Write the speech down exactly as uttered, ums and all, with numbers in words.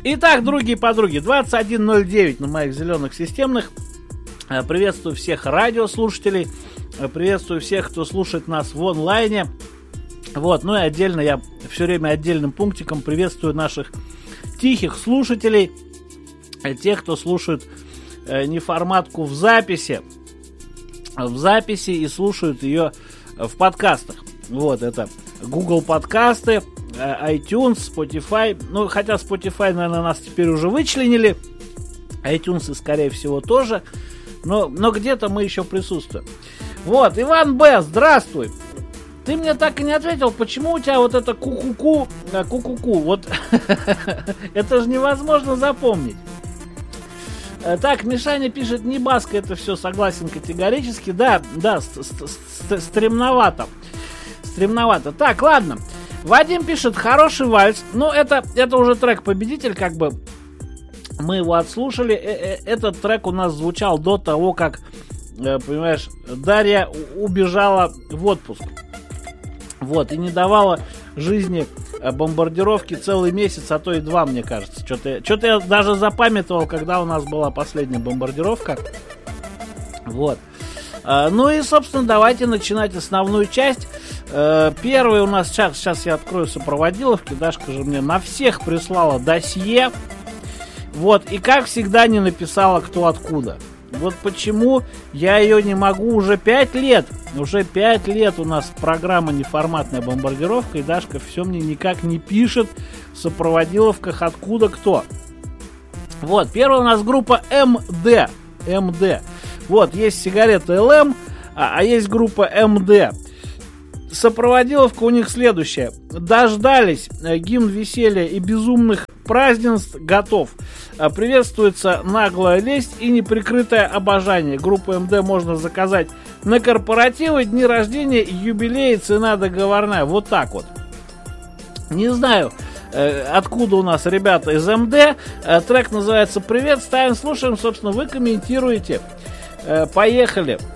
Итак, другие подруги, двадцать один ноль девять на моих зеленых системных. Приветствую всех радиослушателей. Приветствую всех, кто слушает нас в онлайне. Вот, ну и отдельно я все время отдельным пунктиком приветствую наших тихих слушателей. Тех, кто слушает неформатку в записи. В записи и слушают ее в подкастах. Вот, это Google подкасты, iTunes, Spotify. Ну, хотя Spotify, наверное, нас теперь уже вычленили. iTunes, скорее всего, тоже. Но, но где-то мы еще присутствуем. Вот, Иван Б, здравствуй. Ты мне так и не ответил, почему у тебя вот это ку-ку-ку, ку-ку-ку. Вот, это же невозможно запомнить. Так, Мишаня пишет, не баска, это все, согласен категорически. Да, да, стремновато. Стремновато. Так, ладно. Вадим пишет, хороший вальс. Ну, это, это уже трек-победитель, как бы. Мы его отслушали. Этот трек у нас звучал до того, как, понимаешь, Дарья убежала в отпуск. Вот, и не давала жизни бомбардировки целый месяц, а то и два, мне кажется. Что-то, что-то я даже запамятовал, когда у нас была последняя бомбардировка. Вот. Ну и, собственно, давайте начинать основную часть. Первый у нас, сейчас, сейчас я открою сопроводиловки. Дашка же мне на всех прислала досье. Вот, и как всегда не написала кто откуда. Вот почему я ее не могу уже пять лет. Уже пять лет у нас программа неформатная бомбардировка. И Дашка все мне никак не пишет в сопроводиловках откуда кто. Вот, первая у нас группа эм дэ. эм дэ. Вот, есть сигарета эл эм, а, а есть группа эм дэ. Сопроводиловка у них следующая. Дождались, гимн веселья и безумных празднеств готов. Приветствуется наглая лесть и неприкрытое обожание. Группу эм дэ можно заказать на корпоративы, дни рождения, юбилеи, цена договорная. Вот так вот. Не знаю, откуда у нас ребята из эм дэ. Трек называется «Привет». Ставим, слушаем, собственно, вы комментируете. Поехали.